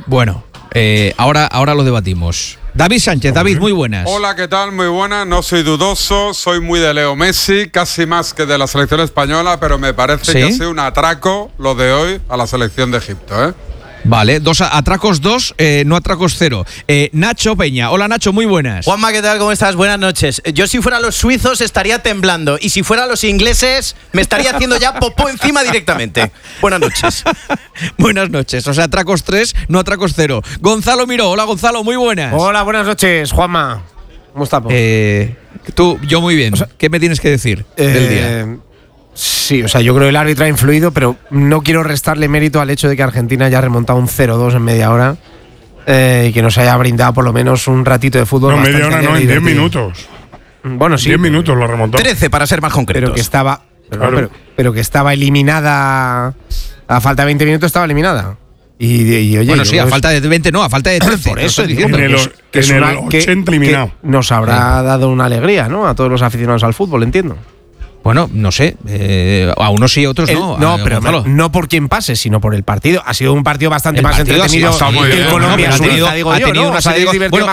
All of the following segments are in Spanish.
Bueno, ahora lo debatimos. David Sánchez, David, muy buenas. Hola, ¿qué tal? Muy buenas. No soy dudoso, soy muy de Leo Messi, casi más que de la selección española, pero me parece que ha sido un atraco lo de hoy a la selección de Egipto, ¿eh? Vale, atracos 2, no atracos 0. Nacho Peña. Hola, Nacho, muy buenas. Juanma, ¿qué tal? ¿Cómo estás? Buenas noches. Yo si fuera los suizos estaría temblando y si fuera los ingleses me estaría haciendo ya popó encima directamente. Buenas noches. Buenas noches. O sea, atracos 3, no atracos 0. Gonzalo Miró. Hola, Gonzalo, muy buenas. Hola, buenas noches, Juanma. ¿Cómo estamos? Yo muy bien. O sea, ¿qué me tienes que decir del día? Sí, o sea, yo creo que el árbitro ha influido, pero no quiero restarle mérito al hecho de que Argentina haya remontado un 0-2 en media hora y que nos haya brindado por lo menos un ratito de fútbol. No, media hora no, en 10 minutos. Bueno, sí. 10 minutos lo remontó. 13 para ser más concretos. Pero que estaba, Claro. pero que estaba eliminada. A falta de 20 minutos estaba eliminada. Y oye, bueno, sí, a falta de 20 no, a falta de 13. Por eso, En el 80 eliminado. que nos habrá dado una alegría, ¿no? A todos los aficionados al fútbol, entiendo. Bueno, no sé, a unos sí, a otros no. No, pero no por quien pase, sino por el partido. Ha sido un partido bastante más entretenido que el Colombia-Suiza, digo yo, ¿no? Una serie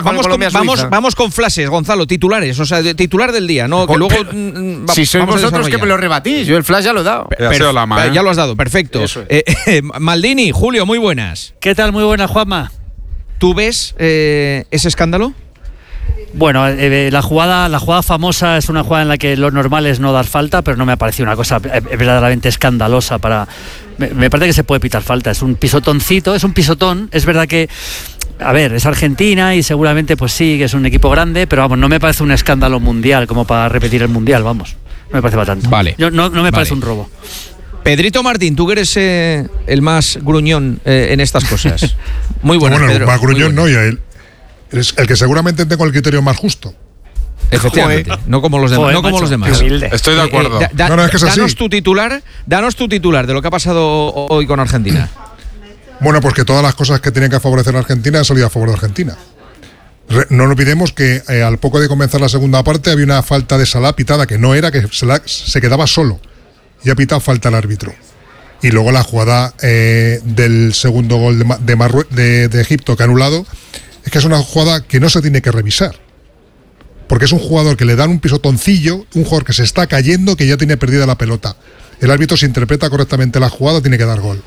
vamos con flashes, Gonzalo, titulares, o sea, titular del día, ¿no? Que luego si sois vosotros que me lo rebatís, yo el flash ya lo he dado. Ya lo has dado, perfecto. Maldini, Julio, muy buenas. ¿Qué tal? Muy buenas, Juanma. ¿Tú ves ese escándalo? Bueno, la jugada famosa es una jugada en la que lo normal es no dar falta, pero no me ha parecido una cosa verdaderamente escandalosa para. Me parece que se puede pitar falta. Es un pisotoncito, es un pisotón. Es verdad que, a ver, es Argentina y seguramente pues sí, que es un equipo grande, pero vamos, no me parece un escándalo mundial como para repetir el mundial, vamos. No me parece para tanto. Vale. No me parece un robo. Pedrito Martín, tú que eres el más gruñón en estas cosas. Muy buenas, bueno, Pedro. Más gruñón no, y él. Es el que seguramente tengo el criterio más justo. Efectivamente, no como los demás. Joder, no como los demás. Estoy de acuerdo. No, es que es así. Danos tu titular de lo que ha pasado hoy con Argentina. Bueno, pues que todas las cosas que tienen que favorecer a Argentina han salido a favor de Argentina. No nos olvidemos que al poco de comenzar la segunda parte había una falta de Salah pitada que no era, que se quedaba solo. Y ha pitado falta al árbitro. Y luego la jugada del segundo gol de Egipto que ha anulado. Es que es una jugada que no se tiene que revisar. Porque es un jugador que le dan un pisotoncillo, un jugador que se está cayendo, que ya tiene perdida la pelota. El árbitro, si interpreta correctamente la jugada, tiene que dar gol.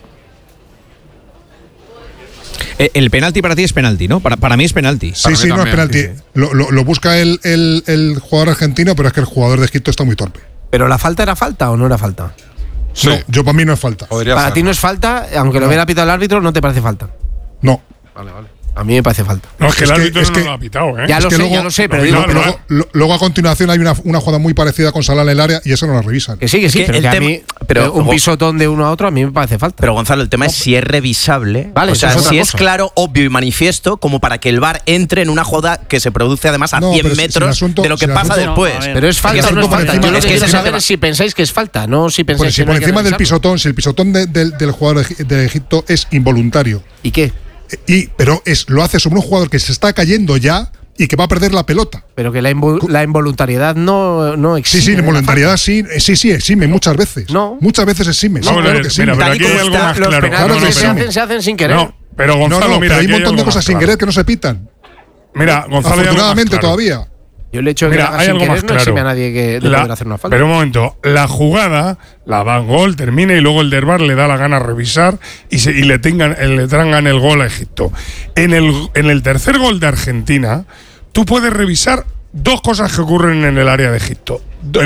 El penalti para ti es penalti, ¿no? Para mí es penalti. Sí, no es penalti. Sí. Lo busca el jugador argentino, pero es que el jugador de Egipto está muy torpe. ¿Pero la falta era falta o no era falta? Sí. No, yo para mí no es falta. Para ti no es falta, aunque lo hubiera pitado el árbitro, ¿no te parece falta? No. Vale. A mí me parece falta. No, es que el árbitro no lo ha pitado, ¿eh? Ya lo sé, pero digo… Luego a continuación hay una jugada muy parecida con Salah en el área y eso no la revisan. Que sí, pero un pisotón de uno a otro a mí me parece falta. Pero Gonzalo, el tema es si es revisable. Vale, o sea, si es claro, obvio y manifiesto como para que el VAR entre en una jugada que se produce además a 100 metros de lo que pasa después. Pero es falta o no es falta. Yo lo que quiero saber es si pensáis que es falta, no si pensáis que por encima del pisotón, si el pisotón del jugador de Egipto es involuntario. ¿Y qué? Pero lo hace sobre un jugador que se está cayendo ya y que va a perder la pelota. Pero que la involuntariedad no existe. Sí, la involuntariedad sí exime muchas veces. No. Muchas veces exime. No, claro que sí. Pero aquí hay algo más claro. Los penaltis se hacen sin querer. No, pero Gonzalo, mira, hay un montón de cosas sin querer que no se pitan. Mira, Gonzalo, afortunadamente todavía. Yo le he hecho que hay algo más claro. No exime a nadie de poder hacer una falta. Pero un momento, la jugada la dan gol, termina y luego el del VAR le da la gana revisar y le trangan el gol a Egipto. En el tercer gol de Argentina, tú puedes revisar dos cosas que ocurren en el área de Egipto.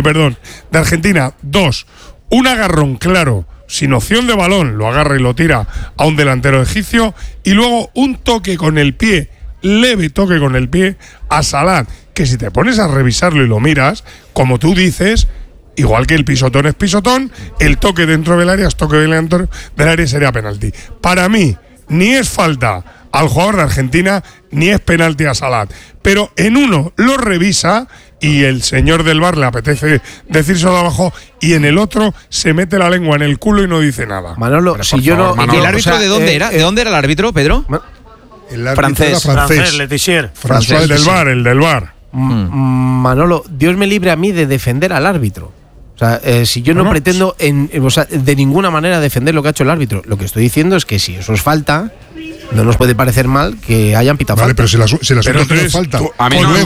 De Argentina, dos. Un agarrón claro, sin opción de balón, lo agarra y lo tira a un delantero egipcio, y luego un toque con el pie, leve toque con el pie a Salah, que si te pones a revisarlo y lo miras, como tú dices, igual que el pisotón es pisotón, el toque dentro del área es toque dentro del área, sería penalti. Para mí, ni es falta al jugador de Argentina, ni es penalti a Salah. Pero en uno lo revisa y el señor del VAR le apetece decírselo de abajo, y en el otro se mete la lengua en el culo y no dice nada. Manolo, pero si yo favor, no… Manolo, ¿Y el árbitro de dónde era? ¿De dónde era el árbitro, Pedro? El árbitro era francés. Letizier. El del VAR. Manolo, Dios me libre a mí de defender al árbitro. O sea, si yo no pretendo de ninguna manera defender lo que ha hecho el árbitro, lo que estoy diciendo es que si eso es falta, no nos puede parecer mal que hayan pitado falta. Vale, pero si la no es falta. A mí no,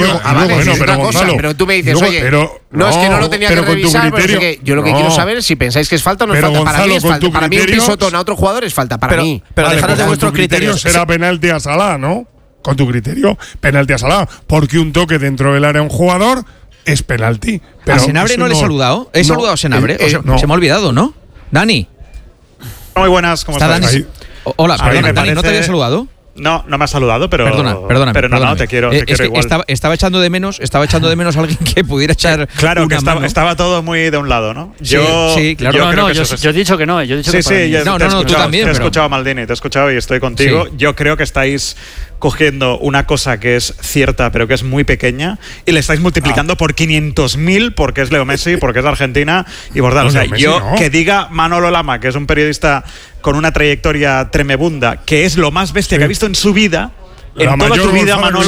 pero tú me dices, oye, no es que no lo tenía que revisar, pero yo lo que quiero saber es si pensáis que es falta o no es falta. Para mí es falta. Para mí un pisotón a otro jugador es falta. Para mí. Pero dejad de vuestro criterio. Será penalti a Salah, ¿no? Con tu criterio, penalti a Salah. Porque un toque dentro del área a un jugador es penalti. Pero ¿a Senabre no le he saludado? ¿He saludado a Senabre? Se me ha olvidado, ¿no? Dani. Muy buenas, ¿cómo estás? Dani. Hola, perdona, Dani, ¿no te había saludado? No me has saludado, pero. Perdóname. Pero no, te quiero igual. Estaba echando de menos a alguien que pudiera echar. Claro, que mano. estaba todo muy de un lado, ¿no? Sí, claro. Yo he dicho que no. Yo he dicho que tú también. Te he escuchado, Maldini, te he escuchado y estoy contigo. Sí. Yo creo que estáis cogiendo una cosa que es cierta, pero que es muy pequeña, y le estáis multiplicando por 500.000 porque es Leo Messi, porque es Argentina y por tal. O sea, que diga Manolo Lama, que es un periodista con una trayectoria tremebunda, que es lo más bestia que ha visto en su vida. En toda tu vida, Manolo,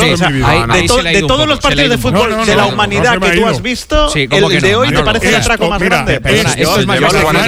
de todos los partidos de fútbol de la humanidad que tú has visto, el de hoy te parece el atraco más grande. Esto es más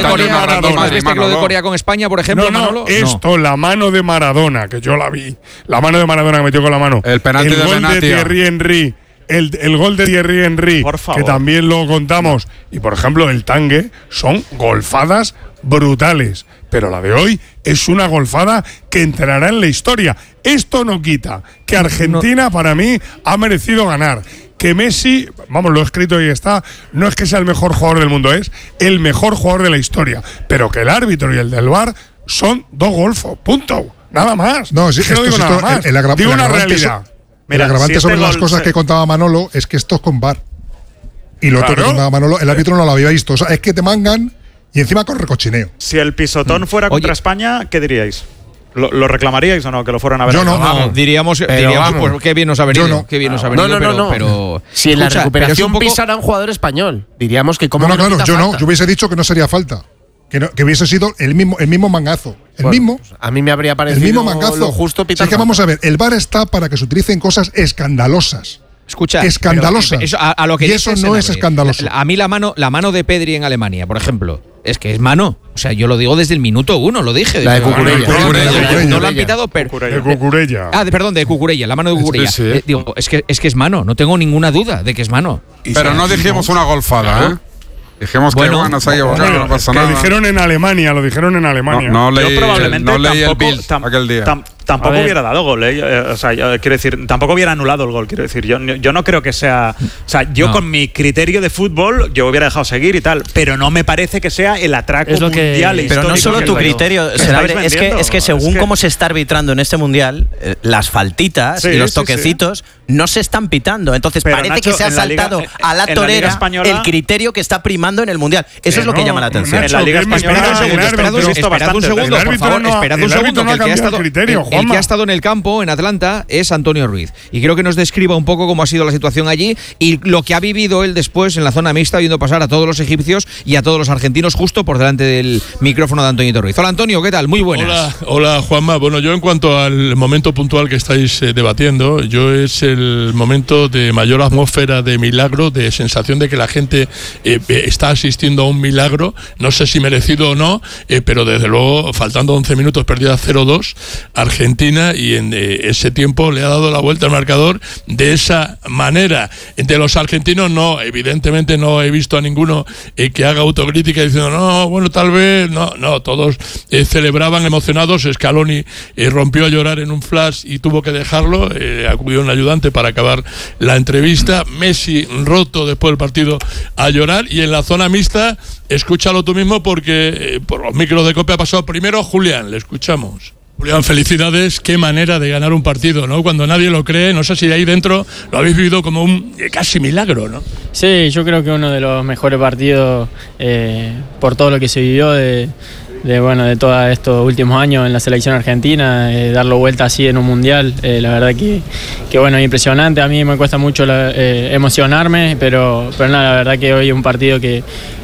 bestia que lo de Corea con España, por ejemplo, Manolo. Esto, la mano de Maradona, que yo la vi, la mano de Maradona que metió con la mano, el penalti de gol de Thierry Henry, el gol de Thierry Henry, que también lo contamos, y por ejemplo el tangue, son golfadas brutales. Pero la de hoy es una golfada que entrará en la historia. Esto no quita que Argentina, para mí, ha merecido ganar. Que Messi, vamos, lo he escrito y está, no es que sea el mejor jugador del mundo, es el mejor jugador de la historia. Pero que el árbitro y el del VAR son dos golfos, punto. Nada más. No, sí, no digo nada más. Digo una realidad. El agravante sobre las cosas que contaba Manolo es que esto es con VAR. Y lo otro que contaba Manolo, el árbitro no lo había visto. O sea, es que te mangan y encima con recochineo. Si el pisotón fuera contra España, ¿qué diríais? ¿Lo reclamaríais o no? Que lo fueran a ver. Yo no. Diríamos pues qué bien nos ha venido. No. Qué bien nos ha venido. No. Pero si en la recuperación pisara un jugador español, diríamos que como. No, claro, yo hubiese dicho que no sería falta. Que hubiese sido el mismo mangazo. A mí me habría parecido el mismo mangazo. Lo justo pitar. Es que vamos a ver, el VAR está para que se utilicen cosas escandalosas. Escucha, escandalosas. Eso, a lo que y eso no es escandaloso. A mí la mano de Pedri en Alemania, por ejemplo, es que es mano. O sea, yo lo digo desde el minuto 1, lo dije. La de Cucurella. No lo han pitado, pero. De Cucurella. Perdón, de Cucurella, la mano de Cucurella. Sí. Digo, es que es mano, no tengo ninguna duda de que es mano. Pero no dijimos una golfada, ¿eh? Dijimos que bueno, se ha equivocado, no pasa nada. Lo dijeron en Alemania. No leí, yo probablemente no leí tampoco, el Bild aquel día. Tampoco hubiera dado gol, o sea, quiero decir, tampoco hubiera anulado el gol, quiero decir, yo no creo que sea, o sea, yo con mi criterio de fútbol yo hubiera dejado seguir y tal, pero no me parece que sea el atraco mundial histórico. Pero no solo tu criterio, Senabre, es que según cómo se está arbitrando en este mundial, las faltitas y los toquecitos no se están pitando, entonces pero parece Nacho, que se ha saltado a la torera española, el criterio que está primando en el mundial. Eso es lo que llama la atención. En la Liga Española esperad un segundo, por favor, esperad un segundo, que el que ha estado en el campo, en Atlanta, es Antonio Ruiz. Y creo que nos describa un poco cómo ha sido la situación allí y lo que ha vivido él después en la zona mixta, viendo pasar a todos los egipcios y a todos los argentinos justo por delante del micrófono de Antonio Ruiz. Hola, Antonio, ¿qué tal? Muy buenas. Hola, Juanma. Bueno, yo en cuanto al momento puntual que estáis debatiendo, yo es el momento de mayor atmósfera de milagro, de sensación de que la gente está asistiendo a un milagro, no sé si merecido o no, pero desde luego, faltando 11 minutos, perdida 0-2, Argentina, y en ese tiempo le ha dado la vuelta al marcador de esa manera. De los argentinos no, evidentemente no he visto a ninguno que haga autocrítica diciendo no, bueno, tal vez, no, todos celebraban emocionados. Scaloni rompió a llorar en un flash y tuvo que dejarlo, acudió un ayudante para acabar la entrevista. Messi roto después del partido a llorar, y en la zona mixta, escúchalo tú mismo porque por los micros de COPE ha pasado primero Julián, le escuchamos. Julián, felicidades, qué manera de ganar un partido, ¿no? Cuando nadie lo cree, no sé si ahí dentro lo habéis vivido como un casi milagro, ¿no? Sí, yo creo que uno de los mejores partidos por todo lo que se vivió de todos estos últimos años en la selección argentina, darlo vuelta así en un mundial, la verdad que bueno, impresionante. A mí me cuesta mucho emocionarme, pero nada, la verdad que hoy es un partido que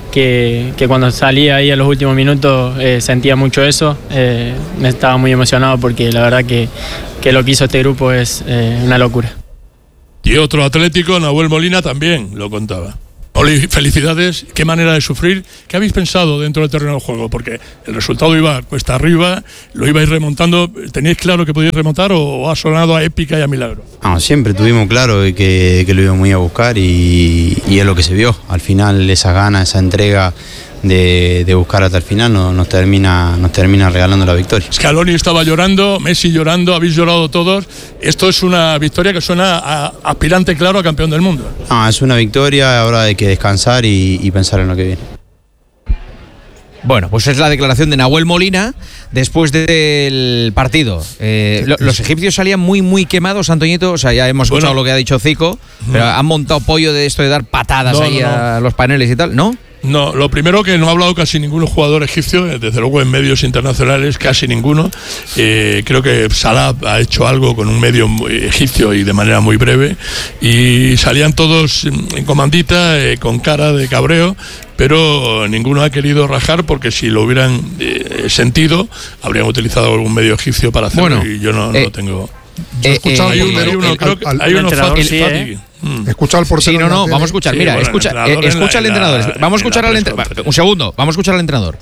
cuando salí ahí a los últimos minutos sentía mucho eso, me estaba muy emocionado porque la verdad que lo que hizo este grupo es una locura. Y otro Atlético, Nahuel Molina, también lo contaba. Oli, felicidades. Qué manera de sufrir. ¿Qué habéis pensado dentro del terreno del juego? Porque el resultado iba cuesta arriba, lo ibais remontando. ¿Teníais claro que podíais remontar o ha sonado a épica y a milagro? No, siempre tuvimos claro que lo íbamos a ir a buscar y es lo que se vio. Al final esa gana, esa entrega de buscar hasta el final nos termina regalando la victoria. Scaloni estaba llorando, Messi llorando, habéis llorado todos. Esto es una victoria que suena a aspirante claro a campeón del mundo. No, es una victoria, ahora hay que descansar y pensar en lo que viene. Bueno, pues es la declaración de Nahuel Molina después del partido. Los egipcios salían muy quemados, Antoñito. O sea, ya hemos escuchado lo que ha dicho Zico, pero han montado pollo de esto de dar patadas a los paneles y tal, ¿no? No, lo primero que no ha hablado casi ningún jugador egipcio, desde luego en medios internacionales, casi ninguno. Creo que Salah ha hecho algo con un medio egipcio y de manera muy breve. Y salían todos en comandita, con cara de cabreo, pero ninguno ha querido rajar porque si lo hubieran sentido, habrían utilizado algún medio egipcio para hacerlo. Bueno, y yo no lo tengo. Yo he escuchado hay uno fácil. Escucha al portero. Sí, no, vamos a escuchar. Mira, escucha al entrenador. Vamos a escuchar al entrenador. Un segundo, vamos a escuchar al entrenador.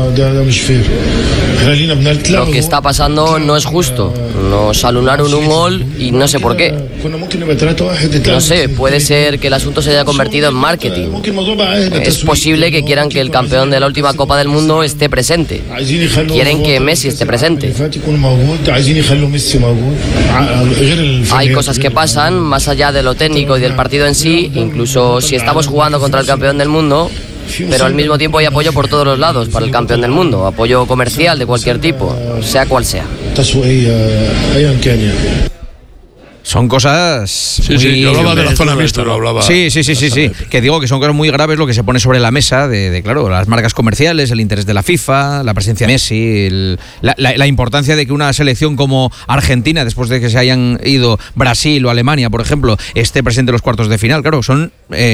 Lo que está pasando no es justo. Nos anularon un gol y no sé por qué. No sé, puede ser que el asunto se haya convertido en marketing. Es posible que quieran que el campeón de la última Copa del Mundo esté presente. Quieren que Messi esté presente. Hay cosas que pasan más allá de lo técnico y del partido en sí, incluso si estamos jugando contra el campeón del mundo, pero al mismo tiempo hay apoyo por todos los lados para el campeón del mundo, apoyo comercial de cualquier tipo, sea cual sea. Son cosas. Sí, yo hablaba de la zona mixta, lo hablaba. Sí. Que digo que son cosas muy graves lo que se pone sobre la mesa de claro, las marcas comerciales, el interés de la FIFA, la presencia de Messi, la importancia de que una selección como Argentina, después de que se hayan ido Brasil o Alemania, por ejemplo, esté presente en los cuartos de final. Claro, son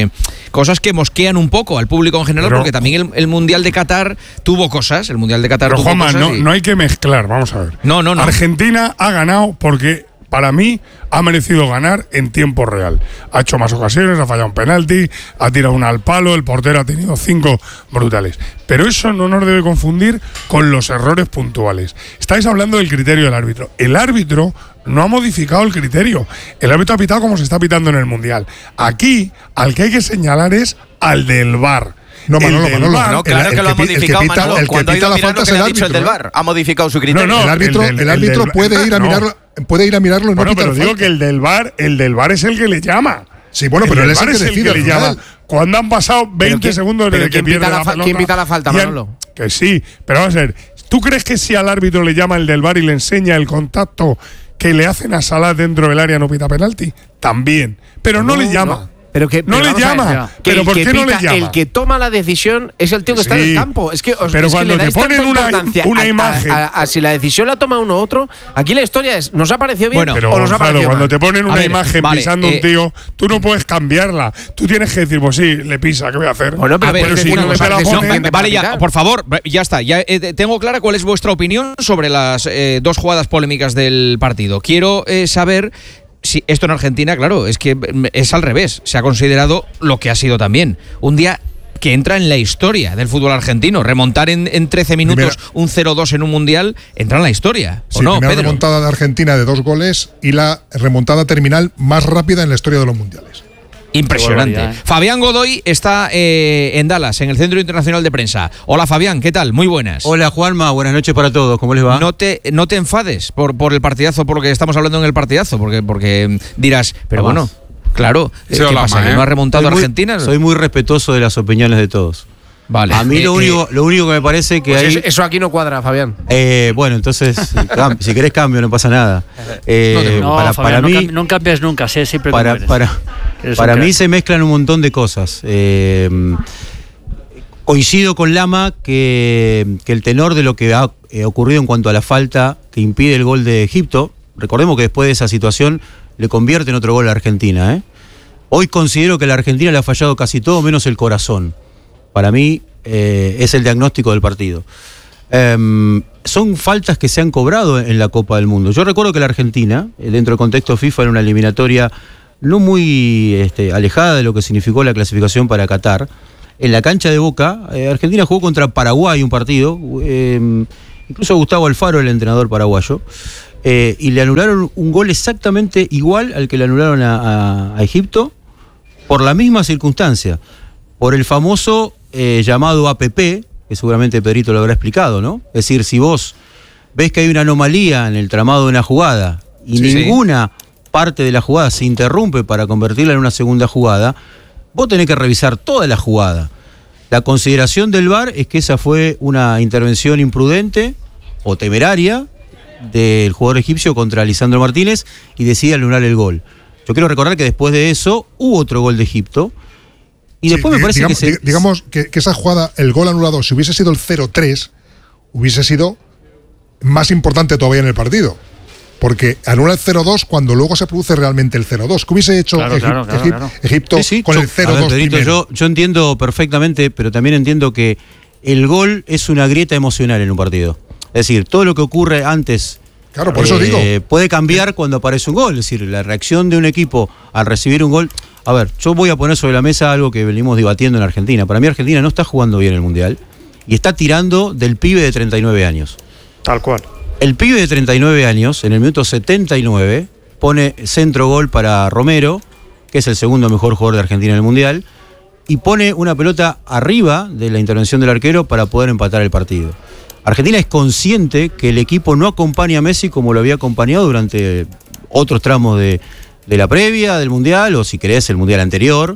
cosas que mosquean un poco al público en general, porque también el Mundial de Qatar tuvo cosas. El Mundial de Qatar tuvo Juanma, cosas. No hay que mezclar, vamos a ver. No. Argentina ha ganado porque, para mí, ha merecido ganar en tiempo real. Ha hecho más ocasiones, ha fallado un penalti, ha tirado una al palo, el portero ha tenido 5 brutales. Pero eso no nos debe confundir con los errores puntuales. Estáis hablando del criterio del árbitro. El árbitro no ha modificado el criterio. El árbitro ha pitado como se está pitando en el Mundial. Aquí, al que hay que señalar es al del VAR. No, Manolo. Claro que lo ha modificado, Manolo. Cuando ha ido a mirar lo que le ha dicho el del VAR, ha modificado su criterio. El árbitro puede ir a mirarlo. Puede ir a mirarlo. Bueno, pero digo que el del VAR es el que le llama. Sí, bueno, pero él es el que decide. Le llama. Cuando han pasado 20 segundos desde que pierde la pelota. ¿Quién pita la falta, Manolo? Que sí, pero vamos a ver. ¿Tú crees que si al árbitro le llama el del VAR y le enseña el contacto que le hacen a Salah dentro del área no pita penalti? También. Pero no le llama. Pero que no le llama. ¿Pero por qué no le llama? El que toma la decisión es el tío que está en el campo. Es que pero cuando te ponen una imagen a si la decisión la toma uno u otro, aquí la historia es ¿nos ha parecido bien pero, o nos ha parecido cuando mal? te ponen una imagen pisando un tío, tú no puedes cambiarla. Tú tienes que decir, pues sí, le pisa, ¿qué voy a hacer? Bueno, pero si no te la ponen, vale, ya, por favor, ya está. Ya tengo clara cuál es vuestra opinión sobre las 2 jugadas polémicas del partido. Quiero saber. Sí, esto en Argentina, claro, es que es al revés. Se ha considerado lo que ha sido también un día que entra en la historia del fútbol argentino. Remontar en 13 minutos un 0-2 en un Mundial entra en la historia. ¿O no, primera Pedro? Remontada de Argentina de 2 goles y la remontada terminal más rápida en la historia de los mundiales. Impresionante. Fabián Godoy está en Dallas, en el Centro Internacional de Prensa. Hola, Fabián, ¿qué tal? Muy buenas. Hola, Juanma, buenas noches para todos. ¿Cómo les va? No te enfades por el partidazo, por lo que estamos hablando en el partidazo, porque dirás, pero bueno, claro, ¿qué pasa? ¿No ha remontado Argentina? Soy muy respetuoso de las opiniones de todos. Vale. A mí lo único que me parece que pues eso aquí no cuadra, Fabián. Bueno, entonces, si querés cambio, no pasa nada. Para mí, no cambias nunca, siempre para mí se mezclan un montón de cosas. Coincido con Lama que el tenor de lo que ha ocurrido en cuanto a la falta que impide el gol de Egipto, recordemos que después de esa situación le convierte en otro gol a Argentina. Hoy considero que a la Argentina le ha fallado casi todo menos el corazón. Para mí es el diagnóstico del partido. Son faltas que se han cobrado en la Copa del Mundo. Yo recuerdo que la Argentina, dentro del contexto FIFA, en una eliminatoria no muy alejada de lo que significó la clasificación para Qatar. En la cancha de Boca, Argentina jugó contra Paraguay un partido, incluso Gustavo Alfaro, el entrenador paraguayo, y le anularon un gol exactamente igual al que le anularon a Egipto, por la misma circunstancia, por el famoso llamado APP, que seguramente Pedrito lo habrá explicado, ¿no? Es decir, si vos ves que hay una anomalía en el tramado de una jugada y ninguna parte de la jugada se interrumpe para convertirla en una segunda jugada, vos tenés que revisar toda la jugada. La consideración del VAR es que esa fue una intervención imprudente o temeraria del jugador egipcio contra Lisandro Martínez y decide anular el gol. Yo quiero recordar que después de eso hubo otro gol de Egipto y después me parece digamos que esa jugada, el gol anulado, si hubiese sido el 0-3, hubiese sido más importante todavía en el partido. Porque anula el 0-2 cuando luego se produce realmente el 0-2. ¿Qué hubiese hecho Egipto con el 0-2 primero? Yo entiendo perfectamente, pero también entiendo que el gol es una grieta emocional en un partido. Es decir, todo lo que ocurre antes por eso digo, puede cambiar cuando aparece un gol. Es decir, la reacción de un equipo al recibir un gol. A ver, yo voy a poner sobre la mesa algo que venimos debatiendo en Argentina. Para mí Argentina no está jugando bien el Mundial y está tirando del pibe de 39 años. Tal cual. El pibe de 39 años, en el minuto 79, pone centro gol para Romero, que es el segundo mejor jugador de Argentina en el Mundial, y pone una pelota arriba de la intervención del arquero para poder empatar el partido. Argentina es consciente que el equipo no acompaña a Messi como lo había acompañado durante otros tramos de la previa del Mundial, o si querés, el Mundial anterior.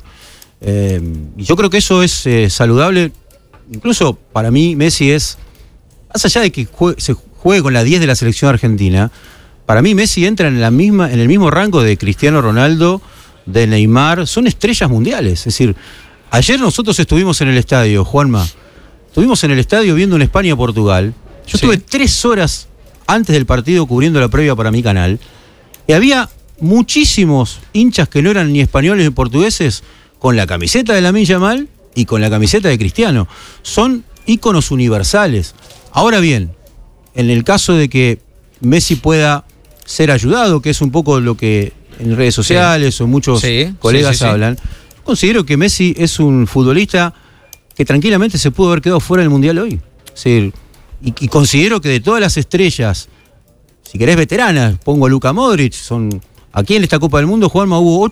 Y yo creo que eso es saludable. Incluso para mí, Messi es, más allá de que se juegue con la 10 de la selección argentina, para mí Messi entra en el mismo rango de Cristiano Ronaldo, de Neymar, son estrellas mundiales. Es decir, ayer nosotros estuvimos en el estadio, Juanma, estuvimos en el estadio viendo un España-Portugal. Yo estuve 3 horas antes del partido cubriendo la previa para mi canal, y había muchísimos hinchas que no eran ni españoles ni portugueses con la camiseta de Lamine Yamal y con la camiseta de Cristiano. Son íconos universales. Ahora bien, en el caso de que Messi pueda ser ayudado, que es un poco lo que en redes sociales o muchos colegas hablan, considero que Messi es un futbolista que tranquilamente se pudo haber quedado fuera del Mundial hoy. Sí, y considero que de todas las estrellas, si querés veteranas, pongo a Luka Modric, aquí en esta Copa del Mundo, Juanma, hubo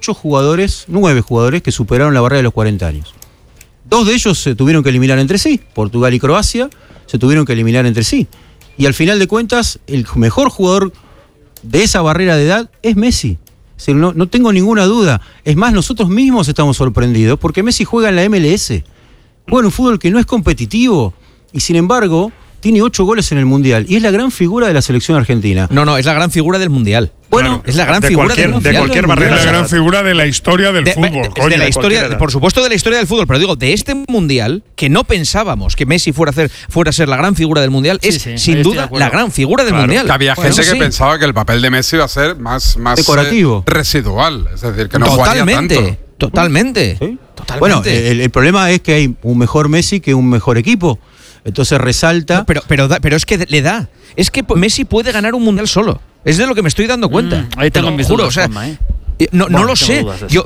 9 jugadores que superaron la barrera de los 40 años. 2 de ellos se tuvieron que eliminar entre sí, Portugal y Croacia se tuvieron que eliminar entre sí. Y al final de cuentas, el mejor jugador de esa barrera de edad es Messi. Es decir, no tengo ninguna duda. Es más, nosotros mismos estamos sorprendidos porque Messi juega en la MLS. Juega en un fútbol que no es competitivo y sin embargo tiene 8 goles en el Mundial y es la gran figura de la selección argentina. No, es la gran figura del Mundial. Bueno, es la gran figura del Mundial. De cualquier barrera. Es la gran figura de la historia del fútbol. De la historia, por supuesto, de la historia del fútbol, pero digo, de este Mundial, que no pensábamos que Messi fuera a ser la gran figura del Mundial, es sin duda la gran figura del Mundial. Que había gente que pensaba que el papel de Messi iba a ser más decorativo, residual, es decir, que no jugaría tanto. Totalmente. ¿Sí? Bueno, el problema es que hay un mejor Messi que un mejor equipo. Entonces resalta. No, pero es que le da. Es que Messi puede ganar un Mundial solo. Es de lo que me estoy dando cuenta. Ahí tengo mis dudas, no lo sé.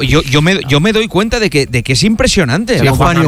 Yo me doy cuenta de que es impresionante.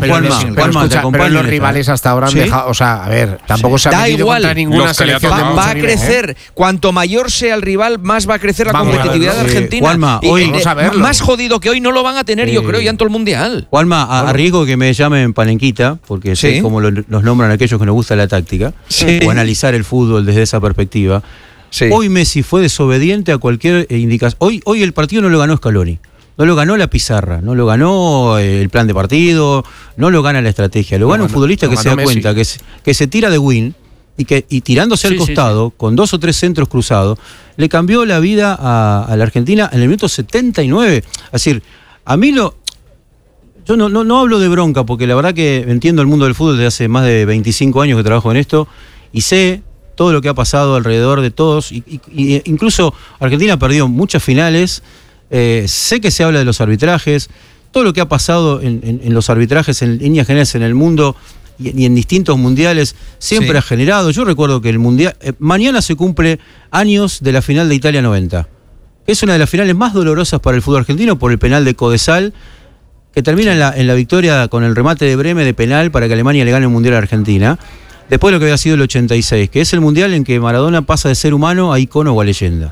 Pero los rivales hasta ahora han dejado. O sea, a ver, tampoco se ha metido contra ninguna selección de mucho va a crecer. Cuanto mayor sea el rival, más va a crecer la competitividad de Argentina. Juanma, hoy más jodido que hoy no lo van a tener, yo creo, ya en todo el Mundial. Juanma, a riesgo que me llamen palenquita, porque sé cómo nos nombran aquellos que nos gusta la táctica, o analizar el fútbol desde esa perspectiva. Hoy Messi fue desobediente a cualquier indicación. Hoy el partido no lo ganó Scaloni, no lo ganó la pizarra, no lo ganó el plan de partido, no lo gana la estrategia, lo gana un futbolista que se da cuenta que se tira de win y tirándose al costado, con 2 o 3 centros cruzados, le cambió la vida a la Argentina en el minuto 79. Es decir, a mí yo no hablo de bronca, porque la verdad que entiendo el mundo del fútbol desde hace más de 25 años que trabajo en esto, y sé todo lo que ha pasado alrededor de todos, y incluso Argentina perdió muchas finales, sé que se habla de los arbitrajes, todo lo que ha pasado en los arbitrajes en líneas generales en el mundo y en distintos mundiales siempre ha generado. Yo recuerdo que el mundial, mañana se cumple años de la final de Italia 90. Es una de las finales más dolorosas para el fútbol argentino por el penal de Codesal, que termina en la victoria con el remate de Breme de penal para que Alemania le gane el Mundial a Argentina. Después de lo que había sido el 86, que es el Mundial en que Maradona pasa de ser humano a icono o a leyenda.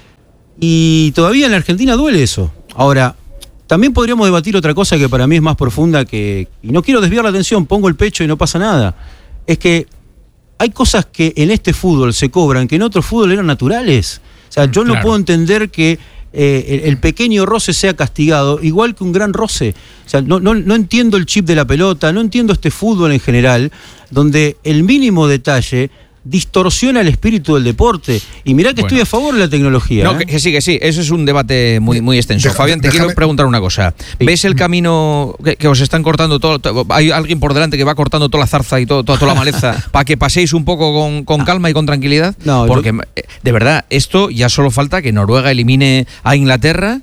Y todavía en la Argentina duele eso. Ahora, también podríamos debatir otra cosa que para mí es más profunda y no quiero desviar la atención, pongo el pecho y no pasa nada. Es que hay cosas que en este fútbol se cobran que en otro fútbol eran naturales. O sea, yo no puedo entender que el pequeño roce sea castigado igual que un gran roce. O sea, no entiendo el chip de la pelota, no entiendo este fútbol en general, donde el mínimo detalle distorsiona el espíritu del deporte. Y mirá que estoy a favor de la tecnología. No, que sí. Eso es un debate muy extenso. Fabián, te quiero preguntar una cosa. ¿Ves el camino que os están cortando todo? ¿Hay alguien por delante que va cortando toda la zarza y toda la maleza para que paséis un poco con calma y con tranquilidad? No, porque de verdad, esto ya solo falta que Noruega elimine a Inglaterra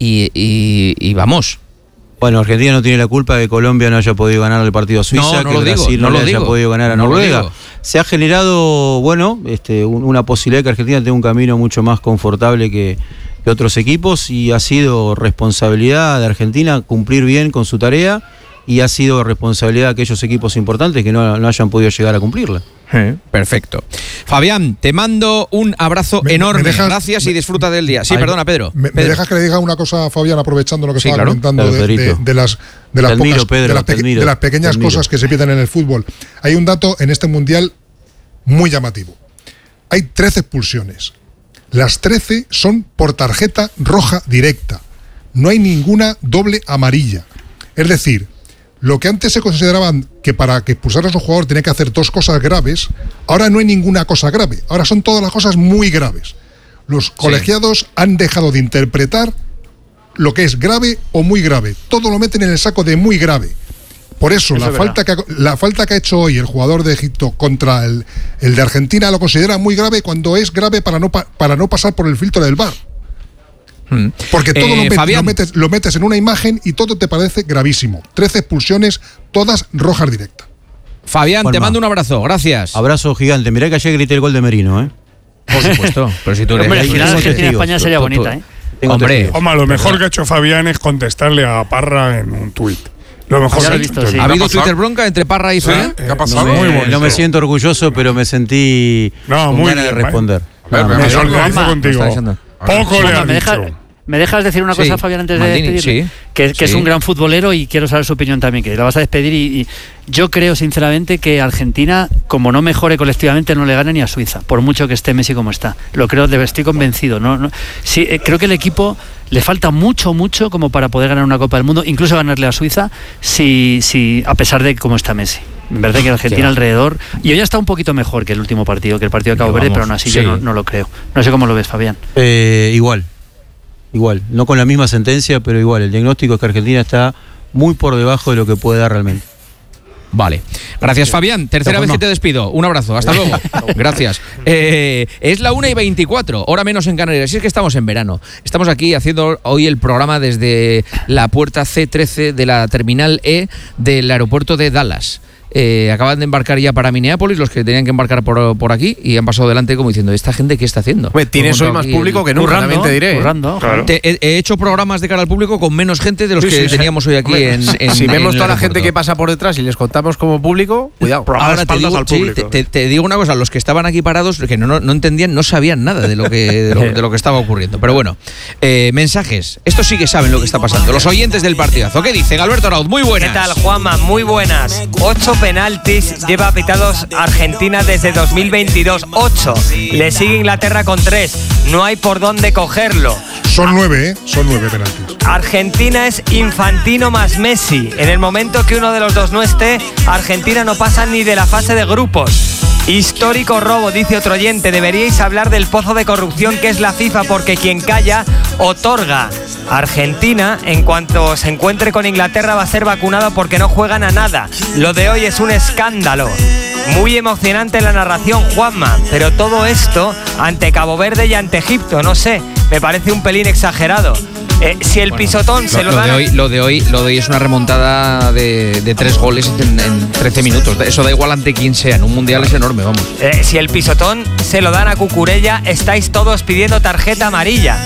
y vamos. Bueno, Argentina no tiene la culpa de que Colombia no haya podido ganar el partido a Suiza, que Brasil no haya podido ganar a Noruega. Se ha generado, una posibilidad de que Argentina tenga un camino mucho más confortable que otros equipos, y ha sido responsabilidad de Argentina cumplir bien con su tarea, y ha sido responsabilidad de aquellos equipos importantes que no hayan podido llegar a cumplirla. Perfecto. Fabián, te mando un abrazo enorme. Gracias y disfruta del día. Sí, perdona, Pedro. ¿Me dejas que le diga una cosa a Fabián, aprovechando lo que estaba comentando de las pequeñas cosas que se pierden en el fútbol? Hay un dato en este Mundial muy llamativo. Hay 13 expulsiones. Las 13 son por tarjeta roja directa. No hay ninguna doble amarilla. Es decir, lo que antes se consideraban que para que expulsaras a un jugador tenía que hacer 2 cosas graves, ahora no hay ninguna cosa grave. Ahora son todas las cosas muy graves. Los colegiados han dejado de interpretar lo que es grave o muy grave. Todo lo meten en el saco de muy grave. Por eso la falta que ha hecho hoy el jugador de Egipto contra el de Argentina lo considera muy grave cuando es grave para no pasar por el filtro del VAR. Porque todo lo metes en una imagen y todo te parece gravísimo. 13 expulsiones, todas rojas directas. Fabián, te mando un abrazo, gracias. Abrazo gigante. Mirá que ayer grité el gol de Merino, ¿eh? Por supuesto. Pero si tú eres al final Argentina-España sería bonita, ¿eh? Hombre, lo mejor que ha hecho Fabián es contestarle a Parra en un tuit. Lo mejor ¿Ha habido Twitter bronca entre Parra y Fabián? ¿Qué ha pasado? No me siento orgulloso, pero me sentí con ganas de responder. Me solidarizo contigo. Poco le ha dicho. ¿Me dejas decir una cosa, Fabián, antes de despedirle? Que es un gran futbolero y quiero saber su opinión también, que la vas a despedir y yo creo sinceramente que Argentina, como no mejore colectivamente, no le gana ni a Suiza, por mucho que esté Messi como está. Lo creo, estoy convencido. Sí, creo que el equipo le falta mucho como para poder ganar una Copa del Mundo, incluso ganarle a Suiza, si a pesar de cómo está Messi. En verdad que Argentina alrededor, y hoy ya está un poquito mejor que el último partido, que el partido de Cabo Verde, pero aún así yo no lo creo. No sé cómo lo ves, Fabián. Igual, no con la misma sentencia, pero igual. El diagnóstico es que Argentina está muy por debajo de lo que puede dar realmente. Vale. Gracias, Fabián. Tercera vez que te despido. Un abrazo. Hasta luego. Gracias. Es la 1:24, hora menos en Canarias. Si es que estamos en verano. Estamos aquí haciendo hoy el programa desde la puerta C13 de la Terminal E del aeropuerto de Dallas. Acaban de embarcar ya para Minneapolis los que tenían que embarcar por aquí y han pasado delante como diciendo, ¿esta gente qué está haciendo? Tienes hoy más público que nunca, también te diré. Claro. He hecho programas de cara al público con menos gente de los que teníamos hoy aquí si vemos toda la gente que pasa por detrás y les contamos como público, cuidado. Ahora te digo una cosa, los que estaban aquí parados que no entendían, no sabían nada de lo que estaba ocurriendo. Pero bueno, mensajes. Estos sí que saben lo que está pasando. Los oyentes del partidazo. ¿Qué dicen? Alberto Arauz, muy buenas. ¿Qué tal, Juanma? Muy buenas. 8 penaltis lleva pitados Argentina desde 2022. 8. Le sigue Inglaterra con 3. No hay por dónde cogerlo. Son 9, Son 9 penaltis. Argentina es Infantino más Messi. En el momento que uno de los dos no esté, Argentina no pasa ni de la fase de grupos. Histórico robo, dice otro oyente. Deberíais hablar del pozo de corrupción que es la FIFA, porque quien calla, otorga. Argentina, en cuanto se encuentre con Inglaterra, va a ser vacunado porque no juegan a nada. Lo de hoy es un escándalo. Muy emocionante la narración, Juanma, pero todo esto ante Cabo Verde y ante Egipto, no sé, me parece un pelín exagerado. Si el pisotón se lo da... Lo de hoy es una remontada de 3 goles en 13 minutos. Eso da igual ante quien sea, en un mundial es enorme, vamos. Si el pisotón se lo dan a Cucurella, estáis todos pidiendo tarjeta amarilla.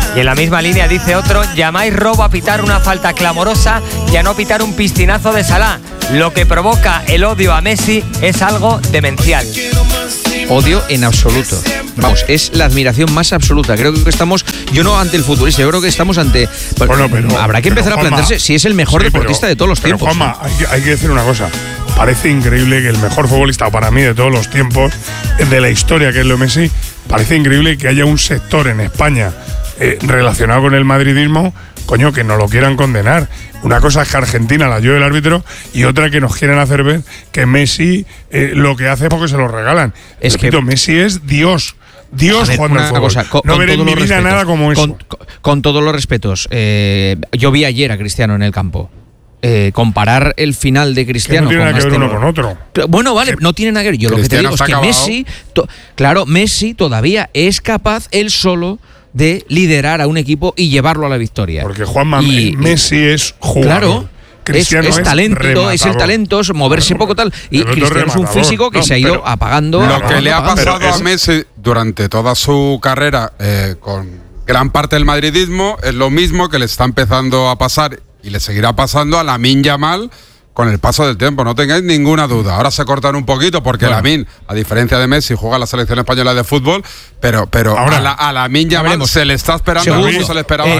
Y en la misma línea dice otro, llamáis robo a pitar una falta clamorosa y a no pitar un piscinazo de Salah. Lo que provoca el odio a Messi es algo demencial. Odio en absoluto. Vamos, es la admiración más absoluta. Creo que estamos, yo no ante el futbolista, yo creo que estamos ante... Bueno, pero habrá que empezar a plantearse si es el mejor deportista de todos los tiempos. Juanma, hay que decir una cosa. Parece increíble que el mejor futbolista para mí de todos los tiempos, de la historia, que es Leo Messi, parece increíble que haya un sector en España relacionado con el madridismo, coño, que no lo quieran condenar. Una cosa es que Argentina la lleve el árbitro y otra que nos quieren hacer ver que Messi lo que hace es porque se lo regalan. Repito, Messi es Dios. Dios jugando al fútbol. Cosa, no veré en mi vida nada como eso. Con todos los respetos, yo vi ayer a Cristiano en el campo. Comparar el final de Cristiano que no tiene con nada que ver uno con otro. Bueno, vale, no tiene nada que ver. Yo Cristiano lo que te digo es que Messi todavía es capaz él solo de liderar a un equipo y llevarlo a la victoria. Porque Juanma, Messi es jugador. Claro. Cristiano es talento, es el talento, es moverse poco tal. Y Cristiano es un físico que se ha ido apagando. Lo que le ha pasado a Messi durante toda su carrera con gran parte del madridismo es lo mismo que le está empezando a pasar y le seguirá pasando a Lamine Yamal con el paso del tiempo, no tengáis ninguna duda. Ahora se cortan un poquito porque Lamine, a diferencia de Messi, juega en la selección española de fútbol, pero ahora, a Lamine Yamal se le está esperando como se le esperaba.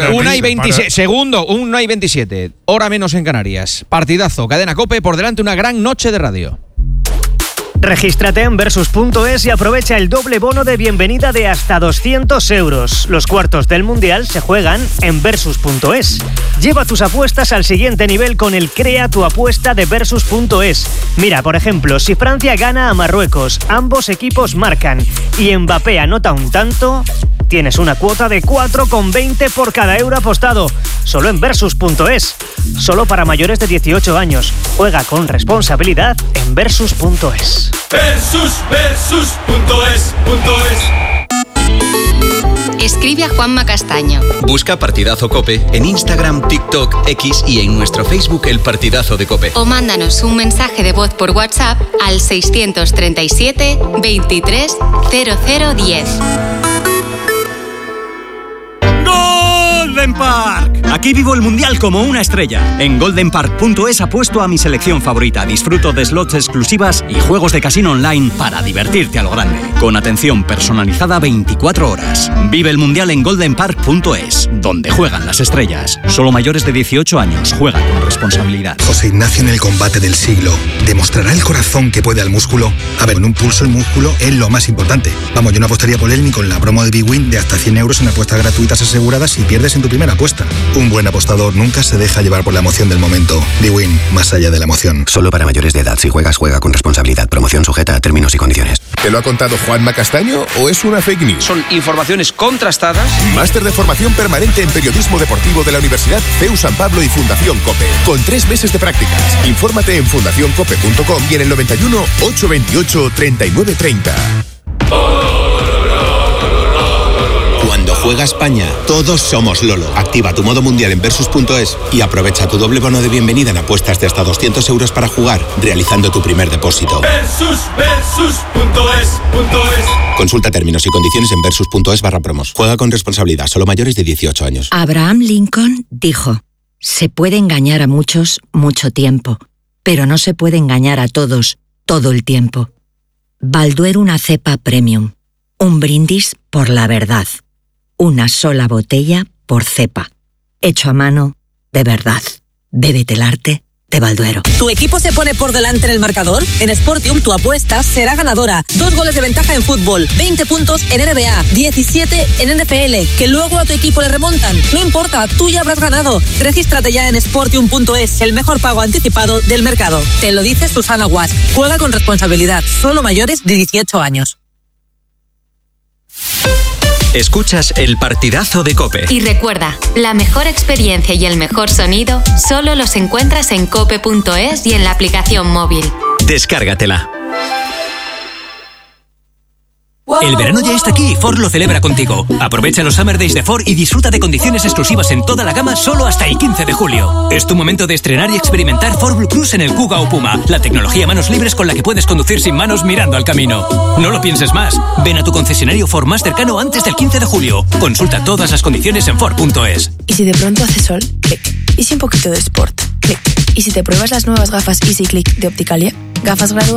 1 y 27, hora menos en Canarias. Partidazo, Cadena COPE, por delante una gran noche de radio. Regístrate en Versus.es y aprovecha el doble bono de bienvenida de hasta 200 euros. Los cuartos del Mundial se juegan en Versus.es. Lleva tus apuestas al siguiente nivel con el Crea tu apuesta de Versus.es. Mira, por ejemplo, si Francia gana a Marruecos, ambos equipos marcan y Mbappé anota un tanto, tienes una cuota de 4,20 por cada euro apostado. Solo en Versus.es. Solo para mayores de 18 años. Juega con responsabilidad en Versus.es. Versus.es. Escribe a Juanma Castaño. Busca Partidazo COPE en Instagram, TikTok, X y en nuestro Facebook El Partidazo de COPE. O mándanos un mensaje de voz por WhatsApp al 637 23 0010. Golden Park. Aquí vivo el Mundial como una estrella. En goldenpark.es apuesto a mi selección favorita. Disfruto de slots exclusivas y juegos de casino online para divertirte a lo grande. Con atención personalizada 24 horas. Vive el Mundial en goldenpark.es, donde juegan las estrellas. Solo mayores de 18 años. Juega con responsabilidad. José Ignacio en el combate del siglo. ¿Demostrará el corazón que puede al músculo? A ver, en un pulso el músculo es lo más importante. Vamos, yo no apostaría por él ni con la promo de BWin de hasta 100 euros en apuestas gratuitas aseguradas si pierdes en tu primera apuesta. Un buen apostador nunca se deja llevar por la emoción del momento. BWin, más allá de la emoción. Solo para mayores de edad. Si juegas, juega con responsabilidad. Promoción sujeta a términos y condiciones. ¿Te lo ha contado Juanma Castaño o es una fake news? Son informaciones contrastadas. Máster de formación permanente en periodismo deportivo de la Universidad CEU San Pablo y Fundación COPE. Con 3 meses de prácticas. Infórmate en fundacioncope.com y en el 91 828 3930. Cuando juega España, todos somos Lolo. Activa tu modo mundial en Versus.es y aprovecha tu doble bono de bienvenida en apuestas de hasta 200 euros para jugar, realizando tu primer depósito. Versus.es. Consulta términos y condiciones en Versus.es/promos. Juega con responsabilidad, solo mayores de 18 años. Abraham Lincoln dijo: se puede engañar a muchos mucho tiempo, pero no se puede engañar a todos todo el tiempo. Balduero, una cepa premium. Un brindis por la verdad. Una sola botella por cepa. Hecho a mano, de verdad. Bébete el arte de Balduero. ¿Tu equipo se pone por delante en el marcador? En Sportium tu apuesta será ganadora. 2 goles de ventaja en fútbol, 20 puntos en NBA, 17 en NFL, que luego a tu equipo le remontan. No importa, tú ya habrás ganado. Regístrate ya en Sportium.es, el mejor pago anticipado del mercado. Te lo dice Susana Guas. Juega con responsabilidad. Solo mayores de 18 años. Escuchas El Partidazo de COPE. Y recuerda, la mejor experiencia y el mejor sonido solo los encuentras en cope.es y en la aplicación móvil. Descárgatela. El verano ya está aquí y Ford lo celebra contigo. Aprovecha los Summer Days de Ford y disfruta de condiciones exclusivas en toda la gama solo hasta el 15 de julio. Es tu momento de estrenar y experimentar Ford Blue Cruise en el Kuga o Puma, la tecnología manos libres con la que puedes conducir sin manos mirando al camino. No lo pienses más. Ven a tu concesionario Ford más cercano antes del 15 de julio. Consulta todas las condiciones en Ford.es. ¿Y si de pronto hace sol? Clic. ¿Y si un poquito de sport? Clic. ¿Y si te pruebas las nuevas gafas Easy Click de Opticalia? Gafas graduadas